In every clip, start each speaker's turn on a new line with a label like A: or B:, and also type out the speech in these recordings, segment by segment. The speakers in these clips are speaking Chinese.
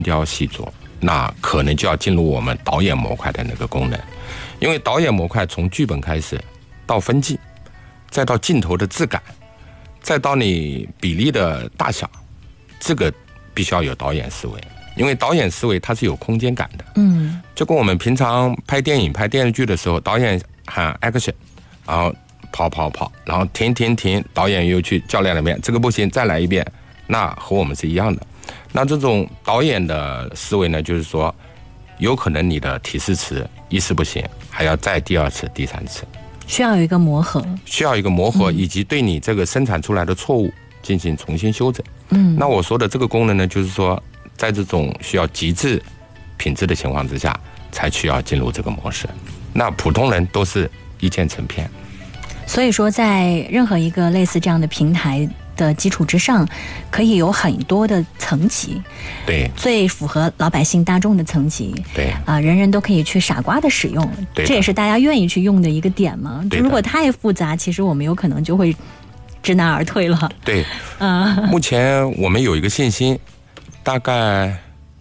A: 雕细琢，那可能就要进入我们导演模块的那个功能。因为导演模块从剧本开始，到分镜，再到镜头的质感，再到你比例的大小，这个必须要有导演思维。因为导演思维它是有空间感的，就跟我们平常拍电影、拍电视剧的时候，导演喊 action， 然后跑，然后停，导演又去教练那边，这个不行，再来一遍，那和我们是一样的。那这种导演的思维呢，就是说，有可能你的提示词一次不行，还要再第二次、第三次，
B: 需要有一个磨合，
A: 以及对你这个生产出来的错误进行重新修正。那我说的这个功能呢，就是说，在这种需要极致品质的情况之下，才需要进入这个模式。那普通人都是一键成片。
B: 所以说，在任何一个类似这样的平台的基础之上，可以有很多的层级。
A: 对，
B: 最符合老百姓大众的层级。
A: 对
B: 人人都可以去傻瓜的使用，这也是大家愿意去用的一个点嘛。如果太复杂，其实我们有可能就会知难而退了。
A: 对，目前我们有一个信心，大概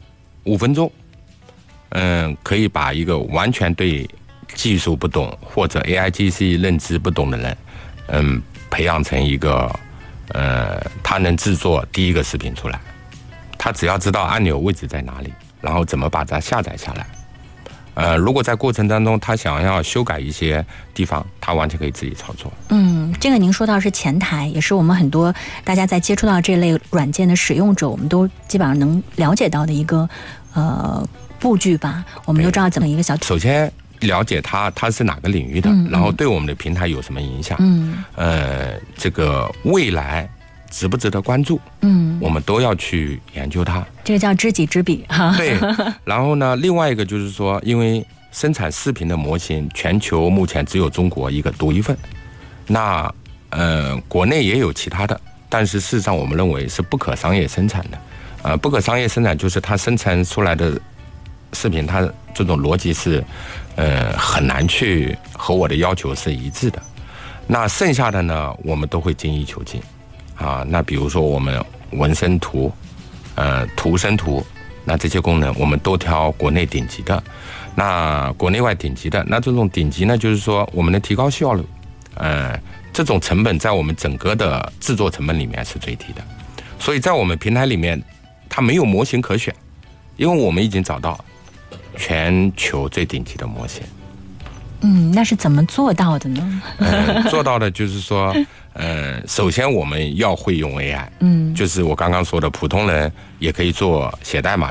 A: 5分钟，可以把一个完全对技术不懂或者 AIGC 认知不懂的人，培养成一个，他能制作第一个视频出来，他只要知道按钮位置在哪里，然后怎么把它下载下来。如果在过程当中他想要修改一些地方，他完全可以自己操作。
B: 这个您说到是前台，也是我们很多大家在接触到这类软件的使用者，我们都基本上能了解到的一个布局吧。我们都知道怎么一个小
A: 首先了解它是哪个领域的，然后对我们的平台有什么影响，这个未来值不值得关注，我们都要去研究它。
B: 这个叫知己知彼哈。
A: 对，然后呢，另外一个就是说，因为生产视频的模型，全球目前只有中国一个独一份，那国内也有其他的，但是事实上我们认为是不可商业生产的。不可商业生产就是它生产出来的视频，它这种逻辑是很难去和我的要求是一致的。那剩下的呢，我们都会精益求精那比如说我们文生图、图生图，那这些功能我们都挑国内顶级的，那国内外顶级的。那这种顶级呢，就是说我们能提高效率，这种成本在我们整个的制作成本里面是最低的。所以在我们平台里面，它没有模型可选，因为我们已经找到全球最顶级的模型。
B: 那是怎么做到的呢？
A: 做到的就是说，首先我们要会用 AI，就是我刚刚说的，普通人也可以做写代码